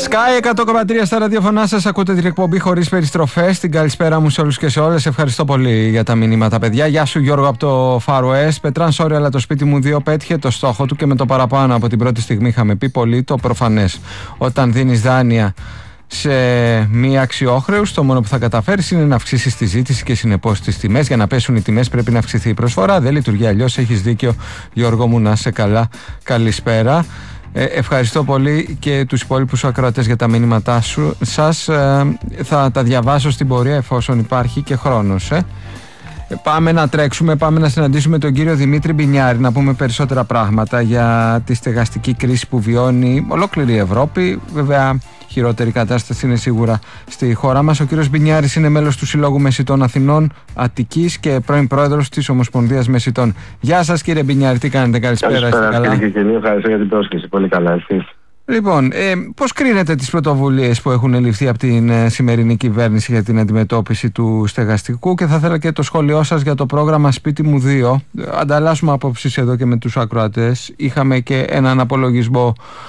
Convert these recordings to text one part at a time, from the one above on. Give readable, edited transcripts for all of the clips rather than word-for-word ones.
Sky 100,3 στα ραδιοφωνά σας. Ακούτε την εκπομπή χωρίς περιστροφές. Την καλησπέρα μου σε όλους και σε όλες. Ευχαριστώ πολύ για τα μηνύματα, παιδιά. Γεια σου, Γιώργο, από το Far West. Πετράν, sorry, αλλά το σπίτι μου 2 πέτυχε το στόχο του και με το παραπάνω. Από την πρώτη στιγμή είχαμε πει πολύ το προφανές. Όταν δίνεις δάνεια σε μη αξιόχρεους, το μόνο που θα καταφέρεις είναι να αυξήσεις τη ζήτηση και συνεπώς τις τιμές. Για να πέσουν οι τιμές πρέπει να αυξηθεί η προσφορά. Δεν λειτουργεί αλλιώς. Έχεις δίκιο, Γιώργο μου, να είσαι καλά. Καλησπέρα. Ευχαριστώ πολύ και τους υπόλοιπους ακροατές για τα μηνύματά σας. Θα τα διαβάσω στην πορεία εφόσον υπάρχει και χρόνος. Πάμε να τρέξουμε, πάμε να συναντήσουμε τον κύριο Δημήτρη Μπινιάρη, να πούμε περισσότερα πράγματα για τη στεγαστική κρίση που βιώνει ολόκληρη η Ευρώπη. Βέβαια, χειρότερη κατάσταση είναι σίγουρα στη χώρα μας. Ο κύριος Μπινιάρης είναι μέλος του Συλλόγου Μεσιτών Αθηνών Αττικής και πρώην πρόεδρος της Ομοσπονδίας Μεσιτών. Γεια σας, κύριε Μπινιάρη, τι κάνετε? Καλησπέρα. Καλησπέρα, κύριε Κικυλίου, ευχαριστώ για την πρόσκληση. Πολύ καλά, εσείς? Λοιπόν, πώς κρίνετε τις πρωτοβουλίες που έχουν ληφθεί από την σημερινή κυβέρνηση για την αντιμετώπιση του στεγαστικού, και θα ήθελα και το σχόλιο σας για το πρόγραμμα Σπίτι μου 2. Ανταλλάσσουμε απόψεις εδώ και με τους ακροατές. Είχαμε και έναν απολογισμό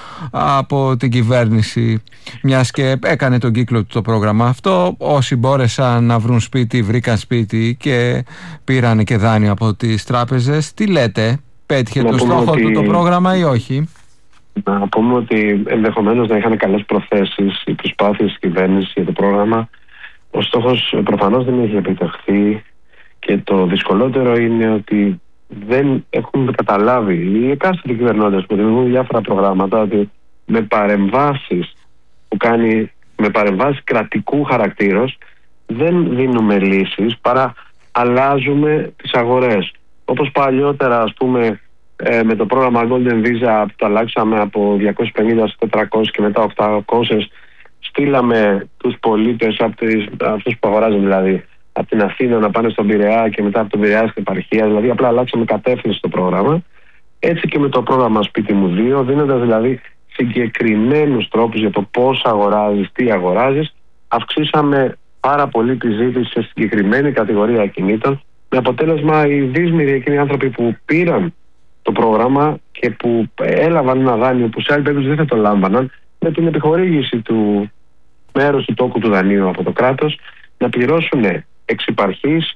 από την κυβέρνηση, μιας και έκανε τον κύκλο του το πρόγραμμα αυτό. Όσοι μπόρεσαν να βρουν σπίτι, βρήκαν σπίτι και πήραν και δάνειο από τις τράπεζες. Τι λέτε, πέτυχε το στόχο του το πρόγραμμα ή όχι? Να πούμε ότι ενδεχομένως να είχαν καλές προθέσεις οι προσπάθειες της κυβέρνησης για το πρόγραμμα. Ο στόχος προφανώς δεν έχει επιτευχθεί και το δυσκολότερο είναι ότι δεν έχουν καταλάβει οι εκάστοτε κυβερνώντες που δημιουργούν διάφορα προγράμματα ότι με παρεμβάσεις που κάνει, με παρεμβάσεις κρατικού χαρακτήρως, δεν δίνουμε λύσεις, παρά αλλάζουμε τις αγορές. Όπως παλιότερα, ας πούμε, με το πρόγραμμα Golden Visa που το αλλάξαμε από 250 σε 400 και μετά 800, στείλαμε τους πολίτες, αυτούς που αγοράζουν δηλαδή, από την Αθήνα να πάνε στον Πειραιά και μετά από τον Πειραιά στην επαρχία. Δηλαδή απλά αλλάξαμε κατεύθυνση στο πρόγραμμα. Έτσι και με το πρόγραμμα Σπίτι μου 2, δίνοντας δηλαδή συγκεκριμένους τρόπους για το πώς αγοράζεις, τι αγοράζεις, αυξήσαμε πάρα πολύ τη ζήτηση σε συγκεκριμένη κατηγορία ακινήτων, με αποτέλεσμα οι δύσμηροι εκείνοι άνθρωποι που πήραν το πρόγραμμα και που έλαβαν ένα δάνειο που σε άλλη περίπτωση δεν θα το λάμβαναν, με την επιχορήγηση του μέρους του τόκου του δανείου από το κράτος, να πληρώσουν εξ υπαρχής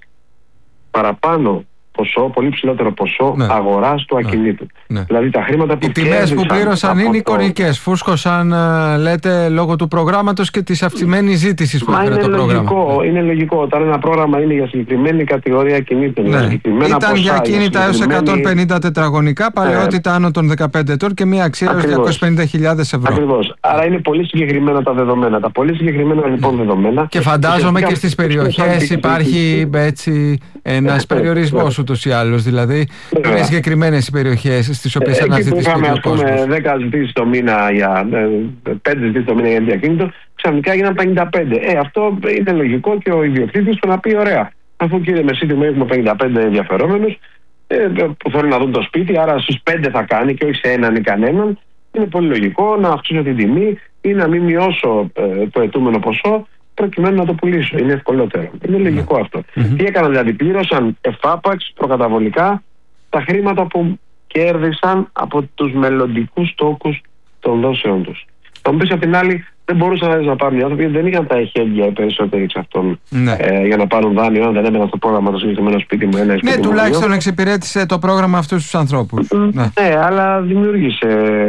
παραπάνω ποσό, πολύ ψηλότερο ποσό, αγοράς του ακινήτου. Δηλαδή τα χρήματα που οι τιμές που πλήρωσαν είναι εικονικές. Φούσκωσαν, λέτε, λόγω του προγράμματος και της αυξημένης ζήτησης που έφερε το πρόγραμμα. Είναι λογικό. Όταν ένα πρόγραμμα είναι για συγκεκριμένη κατηγορία ακινήτων, ήταν για ακίνητα έως 150 τετραγωνικά, παλαιότητα άνω των 15 ετών και μια αξία έως 250.000 ευρώ. Ακριβώς. Άρα είναι πολύ συγκεκριμένα τα δεδομένα. Τα πολύ συγκεκριμένα λοιπόν δεδομένα. Και φαντάζομαι και στις περιοχές υπάρχει έτσι ένας περιορισμός ούτως ή άλλως. Δηλαδή, είναι συγκεκριμένες οι περιοχές στις οποίες αναζητήσει ο κόσμος. Εκεί που είχαμε 10 ζητήσεις το μήνα για 5 ζητήσεις το μήνα για διακίνητο, ξαφνικά έγιναν 55. Αυτό είναι λογικό και ο ιδιοκτήτης του να πει: ωραία, αφού κύριε Μεσίτη μου έχουμε 55 ενδιαφερόμενους που θέλουν να δουν το σπίτι, άρα στους 5 θα κάνει και όχι σε έναν ή κανέναν. Είναι πολύ λογικό να αυξήσω την τιμή ή να μην μειώσω το αιτούμενο ποσό προκειμένου να το πουλήσω. Είναι ευκολότερο. Είναι λογικό αυτό. Τι έκαναν δηλαδή? Πλήρωσαν εφάπαξ προκαταβολικά τα χρήματα που κέρδισαν από τους μελλοντικούς τόκους των δόσεων τους. Θα μου πεις απ' την άλλη, δεν μπορούσαν να πάρουν οι άνθρωποι, δεν είχαν τα εχέγγυα οι περισσότεροι εξ αυτών για να πάρουν δάνειο, αν δεν έμεναν στο πρόγραμμα το συγκεκριμένο σπίτι μου. Ναι, τουλάχιστον εξυπηρέτησε το πρόγραμμα αυτούς τους ανθρώπους. Ναι, αλλά δημιούργησε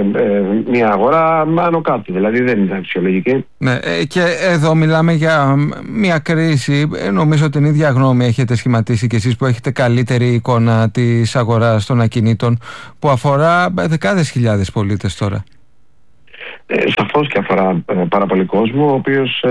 μια αγορά άνω κάτω, δηλαδή δεν ήταν φυσιολογική. Ναι, και εδώ μιλάμε για μια κρίση. Νομίζω την ίδια γνώμη έχετε σχηματίσει κι εσείς που έχετε καλύτερη εικόνα της αγοράς των ακινήτων, που αφορά δεκάδες χιλιάδες πολίτες τώρα. Σαφώς και αφορά πάρα πολύ κόσμο, ο οποίος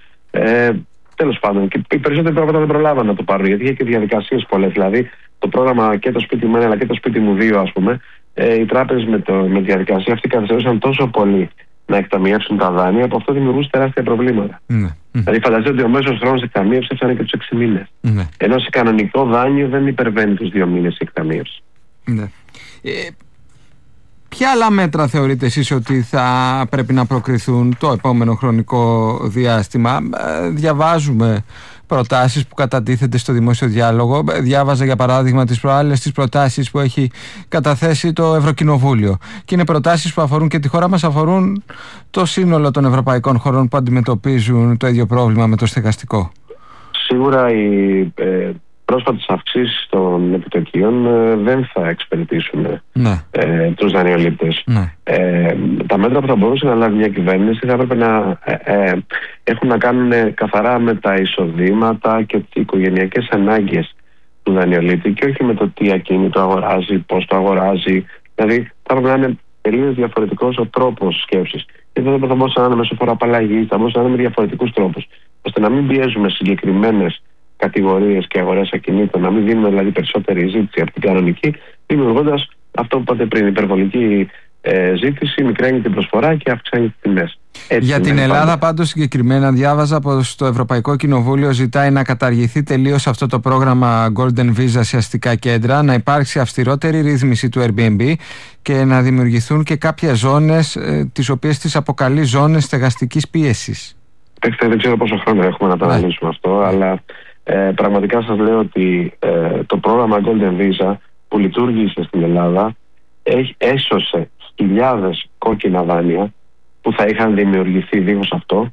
τέλος πάντων και οι περισσότεροι πράγματα δεν προλάβαν να το πάρουν, γιατί είχε και διαδικασίες πολλές. Δηλαδή το πρόγραμμα και το Σπίτι μου 1 αλλά και το Σπίτι μου 2, ας πούμε, οι τράπεζες με τη διαδικασία αυτή καθυστερούσαν τόσο πολύ να εκταμιεύσουν τα δάνεια, που αυτό δημιουργούσε τεράστια προβλήματα. Δηλαδή φανταστείτε ότι ο μέσος χρόνος εκταμίευσης έφτανε και τους 6 μήνες. Ενώ σε κανονικό δάνειο δεν υπερβαίνει τους 2 μήνες η εκταμίευση. Ποια άλλα μέτρα θεωρείτε εσείς ότι θα πρέπει να προκριθούν το επόμενο χρονικό διάστημα? Διαβάζουμε προτάσεις που κατατίθενται στο δημόσιο διάλογο. Διάβαζα για παράδειγμα τις προάλλες τις προτάσεις που έχει καταθέσει το Ευρωκοινοβούλιο. Και είναι προτάσεις που αφορούν και τη χώρα μας, αφορούν το σύνολο των ευρωπαϊκών χωρών που αντιμετωπίζουν το ίδιο πρόβλημα με το στεγαστικό. Σίγουρα οι πρόσφατες αυξήσεις των επιτοκίων δεν θα εξυπηρετήσουν τους δανειολήπτες. Τα μέτρα που θα μπορούσε να λάβει μια κυβέρνηση θα έπρεπε να έχουν να κάνουν καθαρά με τα εισοδήματα και τις οικογενειακές ανάγκες του δανειολήπτη και όχι με το τι ακίνητο αγοράζει, πώς το αγοράζει. Δηλαδή θα έπρεπε να είναι τελείως διαφορετικός ο τρόπος σκέψης. Γιατί δεν θα μπορούσε να είναι μέσω φόρου απαλλαγής, θα μπορούσε να είναι με διαφορετικούς τρόπους, ώστε να μην πιέζουμε συγκεκριμένες κατηγορίες και αγορές ακινήτων, να μην δίνουμε δηλαδή περισσότερη ζήτηση από την κανονική, δημιουργώντας αυτό που είπατε πριν, υπερβολική ζήτηση, μικραίνει την προσφορά και αυξάνει τις τιμές. Για την Ελλάδα πάντως συγκεκριμένα διάβαζα πως το Ευρωπαϊκό Κοινοβούλιο ζητάει να καταργηθεί τελείως αυτό το πρόγραμμα Golden Visa σε αστικά κέντρα, να υπάρξει αυστηρότερη ρύθμιση του Airbnb και να δημιουργηθούν και κάποιες ζώνες τις οποίες τις αποκαλεί ζώνες στεγαστικής πίεσης. Δεν ξέρω πόσο χρόνο έχουμε να το αναλύσουμε αυτό, αλλά πραγματικά σας λέω ότι το πρόγραμμα Golden Visa που λειτουργήσε στην Ελλάδα έσωσε χιλιάδες κόκκινα δάνεια που θα είχαν δημιουργηθεί δίχως αυτό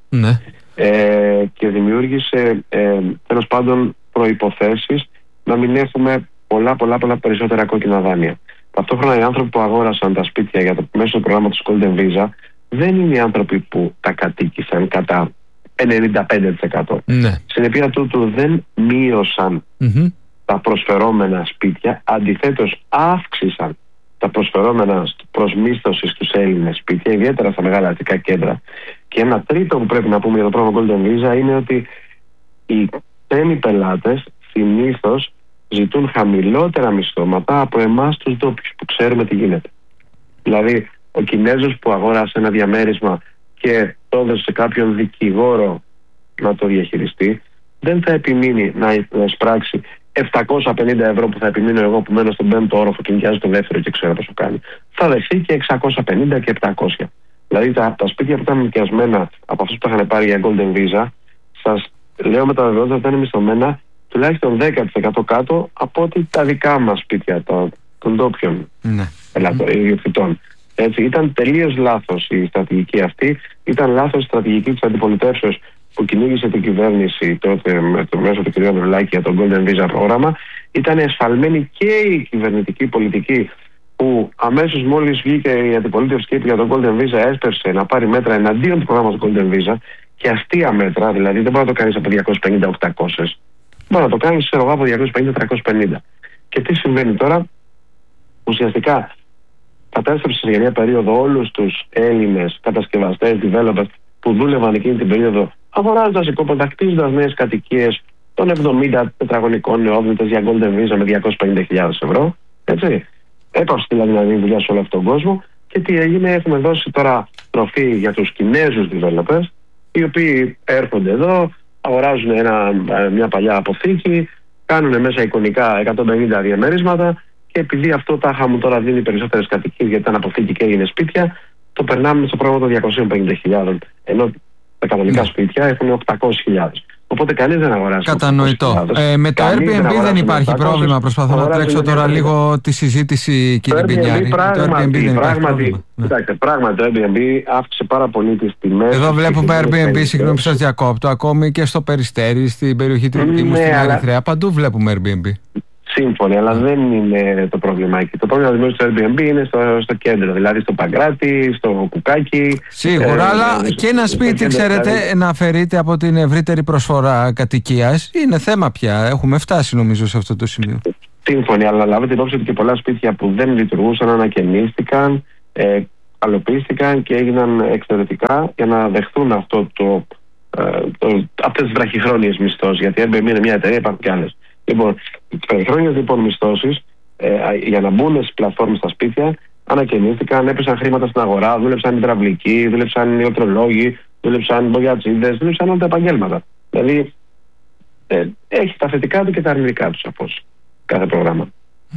και δημιούργησε τέλος πάντων προϋποθέσεις να μην έχουμε πολλά περισσότερα κόκκινα δάνεια. Ταυτόχρονα οι άνθρωποι που αγόρασαν τα σπίτια για το μέσο του προγράμματος Golden Visa δεν είναι οι άνθρωποι που τα κατοίκησαν κατά 95%. Συνεπεία τούτου δεν μείωσαν τα προσφερόμενα σπίτια, αντιθέτως αύξησαν τα προσφερόμενα προς μίσθωση στους Έλληνες σπίτια, ιδιαίτερα στα μεγάλα αστικά κέντρα. Και ένα τρίτο που πρέπει να πούμε για το πρόγραμμα Golden Visa είναι ότι οι ξένοι πελάτες συνήθως ζητούν χαμηλότερα μισθώματα από εμάς τους ντόπιους που ξέρουμε τι γίνεται. Δηλαδή ο Κινέζος που αγόρασε ένα διαμέρισμα και το έδωσε σε κάποιον δικηγόρο να το διαχειριστεί, δεν θα επιμείνει να εισπράξει 750 ευρώ που θα επιμείνω εγώ που μένω στον 5ο όροφο και νοικιάζω το δεύτερο και ξέρω πόσο κάνει. Θα δεχθεί και 650 και 700. Δηλαδή τα σπίτια που ήταν νοικιασμένα από αυτούς που τα είχαν πάρει για Golden Visa, σας λέω με τα βεβαιότητα ότι ήταν μισθωμένα τουλάχιστον 10% κάτω από ότι τα δικά μας σπίτια των ντόπιων ιδιοκτητών. Έτσι, ήταν τελείως λάθος η στρατηγική αυτή. Ήταν λάθος η στρατηγική της αντιπολιτεύσεως που κυνήγησε την κυβέρνηση τότε με το μέσο του κ. Ανδρουλάκη για το Golden Visa πρόγραμμα. Ήταν εσφαλμένη και η κυβερνητική πολιτική που αμέσως μόλις βγήκε η αντιπολίτευση και είπε για το Golden Visa έσπευσε να πάρει μέτρα εναντίον του προγράμματος Golden Visa και αστεία μέτρα, δηλαδή δεν μπορεί να το κάνεις από 250-800, μπορεί να το κάνεις από 250-350. Και τι συμβαίνει τώρα? Ουσιαστικά κατέστρεψε για μια περίοδο όλους τους Έλληνες κατασκευαστές, developers που δούλευαν εκείνη την περίοδο αγοράζοντας οικόπεδα, χτίζοντας νέες κατοικίες των 70 τετραγωνικών νεόβλητες για Golden Visa με 250.000 ευρώ. Έτσι. Έπαψε δηλαδή να δίνει δουλειά σε όλο αυτόν τον κόσμο. Και τι έγινε? Έχουμε δώσει τώρα τροφή για τους Κινέζους developers, οι οποίοι έρχονται εδώ, αγοράζουν μια παλιά αποθήκη, κάνουν μέσα εικονικά 150 διαμερίσματα. Και επειδή αυτό τάχα μου τώρα δίνει περισσότερες κατοικίες γιατί ήταν αποθήκη και έγινε σπίτια, το περνάμε στο πρόγραμμα των 250.000. Ενώ τα κανονικά σπίτια έχουν 800.000. Οπότε κανείς δεν αγοράζει. Κατανοητό. Με το Airbnb δεν υπάρχει πρόβλημα. Προσπαθώ να τρέξω τώρα λίγο τη συζήτηση, κύριε Μπινιάρη. Πράγματι το Airbnb αύξησε πάρα πολύ τις τιμές. Εδώ βλέπουμε Airbnb, συγγνώμη που σας διακόπτω, ακόμη και στο Περιστέρι, στην περιοχή του Δήμου, στην Ερυθρέα. Παντού βλέπουμε Airbnb. Σύμφωνοι, αλλά δεν είναι το πρόβλημα εκεί. Το πρόβλημα δημιουργίας του Airbnb είναι στο κέντρο, δηλαδή στο Παγκράτη, στο Κουκάκι. Σίγουρα, αλλά και ένα σπίτι, ξέρετε, να αφαιρείται από την ευρύτερη προσφορά κατοικίας. Είναι θέμα πια. Έχουμε φτάσει νομίζω σε αυτό το σημείο. Σύμφωνοι, αλλά λάβετε υπόψη ότι και πολλά σπίτια που δεν λειτουργούσαν ανακαινίστηκαν, καλοποιήθηκαν και έγιναν εξαιρετικά για να δεχθούν αυτές τις βραχυχρόνιες μισθώσεις. Γιατί η Airbnb είναι μια εταιρεία, υπάρχουν και άλλες. Λοιπόν, οι περιχρόνιες λοιπόν μισθώσεις για να μπουν στις πλατφόρμες στα σπίτια ανακαινήθηκαν, έπεσαν χρήματα στην αγορά, δούλεψαν υδραυλικοί, δούλεψαν ιατρολόγοι, δούλεψαν μπογιατζίδες, δούλεψαν όλα τα επαγγέλματα. Δηλαδή έχει τα θετικά του και τα αρνητικά του σαφώς κάθε πρόγραμμα.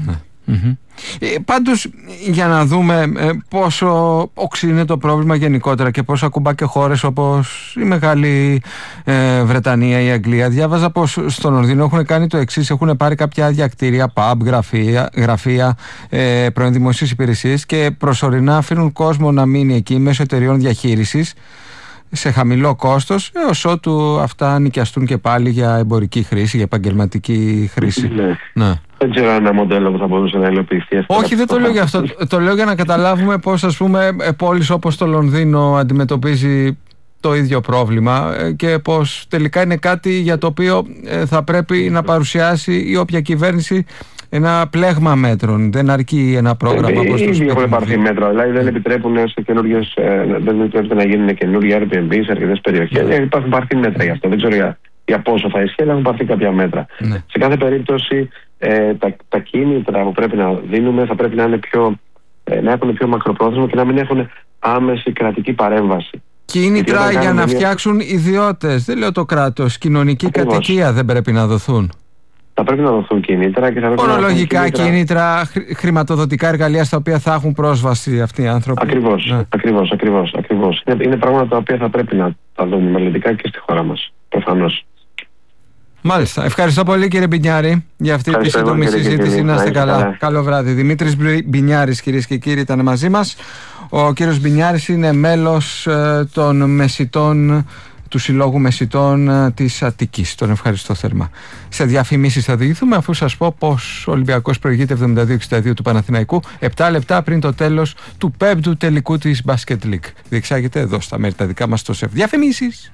Πάντως, για να δούμε πόσο οξύ είναι το πρόβλημα γενικότερα και πόσο ακουμπά και χώρες όπως η Μεγάλη Βρετανία, η Αγγλία, διάβαζα πως στο Λονδίνο έχουν κάνει το εξής: έχουν πάρει κάποια άδεια κτίρια, pub, γραφεία, προενδημοσίες υπηρεσίες και προσωρινά αφήνουν κόσμο να μείνει εκεί μέσω εταιρεών διαχείρισης σε χαμηλό κόστος, έως ότου αυτά νοικιαστούν και πάλι για εμπορική χρήση, για επαγγελματική χρήση. Ναι. Δεν ξέρω ένα μοντέλο που θα μπορούσε να υλοποιηθεί. Όχι, δεν το λέω για αυτό. Το λέω για να καταλάβουμε πώς, ας πούμε, πόλεις όπως το Λονδίνο αντιμετωπίζει το ίδιο πρόβλημα και πως τελικά είναι κάτι για το οποίο θα πρέπει να παρουσιάσει η όποια κυβέρνηση ένα πλέγμα μέτρων. Δεν αρκεί ένα πρόγραμμα όπως το Ήδη έχουν πάρθει μέτρα. Δηλαδή δεν επιτρέπουν δεν επιτρέπεται να γίνουν καινούργια Airbnb σε αρκετές περιοχές. Υπάρχουν πάρθει μέτρα γι' αυτό. Δεν ξέρω για πόσο θα ισχύει, αλλά έχουν πάρθει κάποια μέτρα. Ναι. Σε κάθε περίπτωση τα κίνητρα που πρέπει να δίνουμε θα πρέπει να έχουν πιο μακροπρόθεσμο και να μην έχουν άμεση κρατική παρέμβαση. Κίνητρα για να φτιάξουν ιδιώτες. Δεν λέω το κράτος. Κοινωνική κατοικία δεν πρέπει να δοθούν. Θα πρέπει να δοθούν κίνητρα και θα πρέπει ορολογικά κίνητρα, χρηματοδοτικά εργαλεία στα οποία θα έχουν πρόσβαση αυτοί οι άνθρωποι. Ακριβώς. Είναι πράγματα τα οποία θα πρέπει να τα δούμε μελλοντικά και στη χώρα μας. Προφανώς. Μάλιστα. Ευχαριστώ πολύ, κύριε Μπινιάρη, για αυτή τη σύντομη συζήτηση. Να είστε καλά. Καλό βράδυ. Δημήτρης Μπινιάρης, κυρίες και κύριοι, ήταν μαζί μας. Ο κύριος Μπινιάρης είναι μέλος των μεσιτών του Συλλόγου Μεσιτών της Αττικής. Τον ευχαριστώ θερμά. Σε διαφημίσεις θα διηγηθούμε, αφού σας πω πως ο Ολυμπιακός προηγείται 72-62 του Παναθηναϊκού 7 λεπτά πριν το τέλος του 5ου τελικού της Basket League. Διεξάγεται εδώ στα μέρη τα δικά μας στο ΣΕΦ. Διαφημίσεις!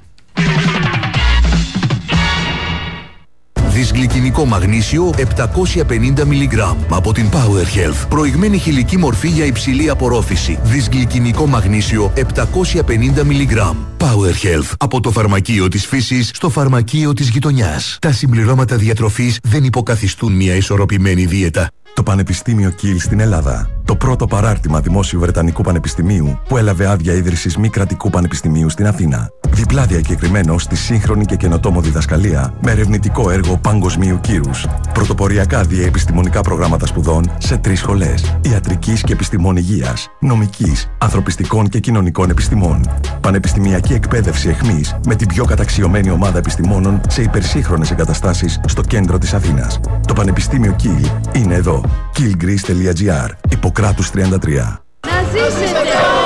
Δυσγλυκινικό μαγνήσιο 750 mg από την Power Health. Προηγμένη χηλική μορφή για υψηλή απορρόφηση. Δυσγλυκινικό μαγνήσιο 750 mg. Power Health. Από το φαρμακείο της φύσης στο φαρμακείο της γειτονιάς. Τα συμπληρώματα διατροφής δεν υποκαθιστούν μια ισορροπημένη δίαιτα. Το Πανεπιστήμιο Κιλ στην Ελλάδα. Το πρώτο παράρτημα δημόσιου Βρετανικού Πανεπιστημίου που έλαβε άδεια ίδρυσης μη κρατικού πανεπιστημίου στην Αθήνα. Διπλά διακεκριμένο στη σύγχρονη και καινοτόμο διδασκαλία με ερευνητικό έργο παγκοσμίου κύρους. Πρωτοποριακά διαεπιστημονικά προγράμματα σπουδών σε 3 σχολές: ιατρικής και επιστημών υγείας, νομικής, ανθρωπιστικών και κοινωνικών επιστημών. Πανεπιστημιακή εκπαίδευση εχμής με την πιο καταξιωμένη ομάδα επιστημόνων σε υπερσύγχρονες εγκαταστάσεις στο κέντρο της Αθήνας. Το Πανεπιστήμιο Κιλ είναι εδώ. killgreece.gr. Ιπποκράτους 33. Να ζήσετε!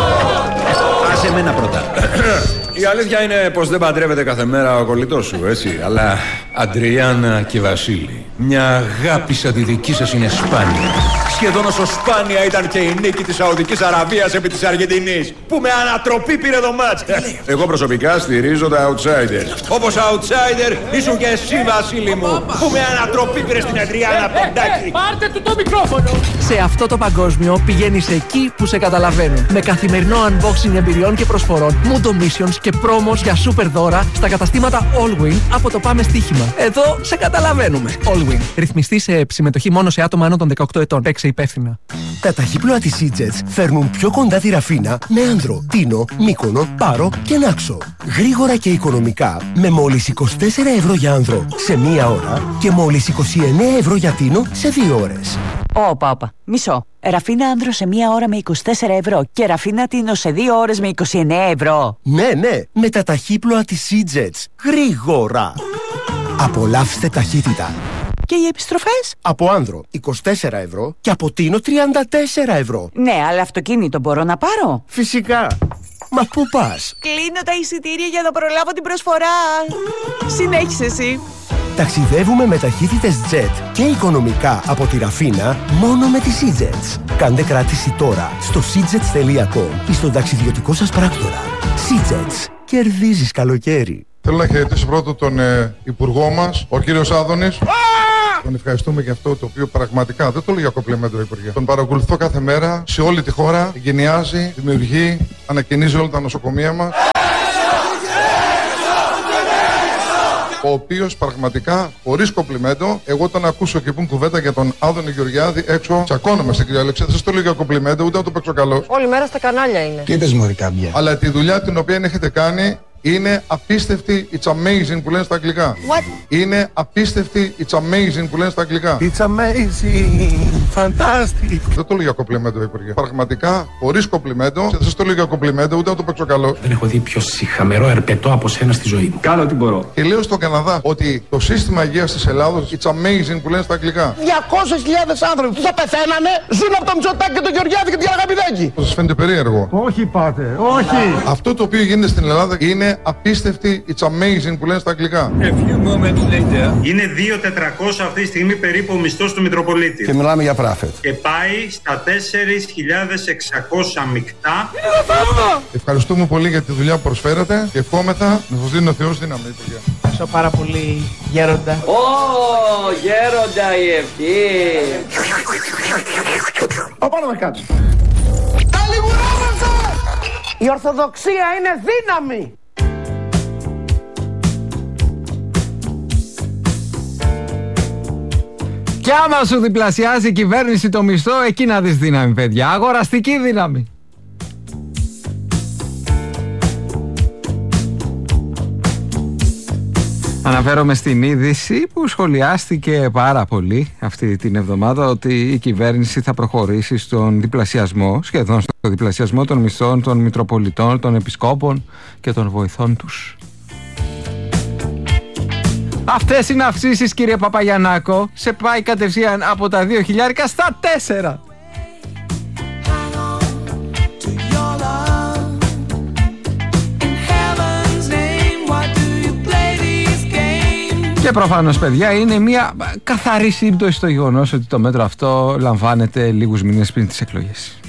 Άσε εμένα πρώτα. Η αλήθεια είναι πως δεν παντρεύεται κάθε μέρα ο κολλητός σου, έτσι. Αλλά Αντριάννα και Βασίλη, μια αγάπη σαν τη δική σας είναι σπάνια. Σχεδόν όσο σπάνια ήταν και η νίκη της Σαουδικής Αραβίας επί της Αργεντινής, που με ανατροπή πήρε το μάτς. Εγώ προσωπικά στηρίζω τα outsiders. Όπως outsider ήσουν και εσύ, Βασίλη μου, που με ανατροπή πήρε στην Αντριάννα Ποντάκη. Πάρτε του το μικρόφωνο! Σε αυτό το παγκόσμιο πηγαίνεις εκεί που σε καταλαβαίνουν. Με καθημερινό unboxing εμπειριών και προσφορών, Mundo Missions και πρόμος για super δώρα στα καταστήματα Allwin από το Πάμε Στοίχημα. Εδώ σε καταλαβαίνουμε. Allwin. Ρυθμιστή σε συμμετοχή μόνο σε άτομα άνω των 18 ετών. Παίξε υπεύθυνα. Τα ταχύπλοα της EasyJet φέρνουν πιο κοντά τη Ραφίνα με Άνδρο, Τίνο, Μύκονο, Πάρο και Νάξο. Γρήγορα και οικονομικά με μόλις 24 ευρώ για Άνδρο σε 1 ώρα και μόλις 29 ευρώ για Τίνο σε 2 ώρες. Όπα. Μισό. Ραφίνα Άνδρο σε 1 ώρα με 24 ευρώ και Ραφίνα Τίνο σε 2 ώρες με 29 ευρώ. Ναι, με τα ταχύπλοα της EasyJet. Γρήγορα. Απολαύστε ταχύτητα. Και οι επιστροφές? Από Άνδρο 24 ευρώ και από Τίνο 34 ευρώ. Ναι, αλλά αυτοκίνητο μπορώ να πάρω? Φυσικά. Μα πού πας? Κλείνω τα εισιτήρια για να προλάβω την προσφορά. Συνέχισε εσύ. Ταξιδεύουμε με ταχύτητες jet και οικονομικά από τη Ραφίνα μόνο με τις EasyJets. Κάντε κράτηση τώρα στο seajets.com ή στον ταξιδιωτικό σας πράκτορα. EasyJets. Κερδίζεις καλοκαίρι. Θέλω να χαιρετήσω πρώτο τον υπουργό μας, ο κύριος Άδωνης. Τον ευχαριστούμε για αυτό το οποίο πραγματικά, δεν το λέω για κομπλιμέντο, Υπουργέ. Τον παρακολουθώ κάθε μέρα σε όλη τη χώρα, εγκαινιάζει, δημιουργεί, ανακαινίζει όλα τα νοσοκομεία μας. Ο οποίος πραγματικά, χωρίς κομπλιμέντο, εγώ τον ακούσω και πούν κουβέντα για τον Άδωνη Γεωργιάδη έξω, τσακώνομαι στην κυρία Αλεξία. Δεν σας το λέω για κομπλιμέντο, ούτε να το παίξω καλό. Όλη μέρα στα κανάλια είναι. Τι είδες, μωρή κάμπια. Αλλά τη δουλειά την οποία έχετε κάνει Είναι απίστευτη, it's amazing που λένε στα αγγλικά. What? Είναι απίστευτη, it's amazing που λένε στα αγγλικά. It's amazing, fantastic. Δεν το λέω για κομπλιμέντο, Υπουργέ. Πραγματικά, χωρίς κομπλιμέντο, δεν σας το λέω για κομπλιμέντο, ούτε να το παίξω καλό. Δεν έχω δει πιο σιχαμερό ερπετό από σένα στη ζωή μου. Κάνω ό,τι μπορώ. Και λέω στον Καναδά ότι το σύστημα υγείας της Ελλάδος, it's amazing που λένε στα αγγλικά. 200.000 άνθρωποι που θα πεθαίνανε ζουν από το Μητσοτάκη και τον Γεωργιάδη και την Αγαπηδάκη. Σας φαίνεται περίεργο? Όχι, πάτε, όχι. Αυτό το οποίο γίνεται στην Ελλάδα είναι απίστευτη, it's amazing που λένε στα αγγλικά. Είναι 2.400 αυτή τη στιγμή περίπου ο μισθός του Μητροπολίτη. Και μιλάμε για πράφετ. Και πάει στα 4.600 μεικτά. Ευχαριστούμε πολύ για τη δουλειά που προσφέρατε και ευχόμεθα να σας δίνει ο Θεός δύναμη, Υπουργέ. Ευχαριστώ πάρα πολύ, Γέροντα. Ω, Γέροντα η ευχή. Πάμε να κάτσουμε. Η Ορθοδοξία είναι δύναμη. Και άμα σου διπλασιάζει η κυβέρνηση το μισθό, εκεί να δεις δύναμη, παιδιά. Αγοραστική δύναμη. Αναφέρομαι στην είδηση που σχολιάστηκε πάρα πολύ αυτή την εβδομάδα, ότι η κυβέρνηση θα προχωρήσει στον διπλασιασμό, σχεδόν στον διπλασιασμό των μισθών των Μητροπολιτών, των Επισκόπων και των βοηθών τους. Αυτές είναι αυξήσεις, κύριε Παπαγιαννάκο. Σε πάει κατευθείαν από τα 2.000 στα 4. Και προφανώς, παιδιά, είναι μια καθαρή σύμπτωση στο γεγονός ότι το μέτρο αυτό λαμβάνεται λίγους μήνες πριν τις εκλογές.